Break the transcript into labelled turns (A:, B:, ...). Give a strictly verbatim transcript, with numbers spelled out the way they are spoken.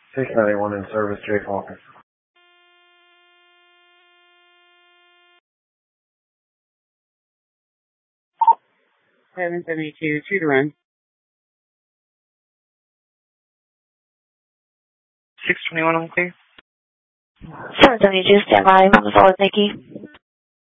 A: six ninety-one in service, Jay Falcon.
B: seven seventy-two, two to run.
C: six twenty-one on clear.
D: seven seventy-two, stand by, moving forward, thank you.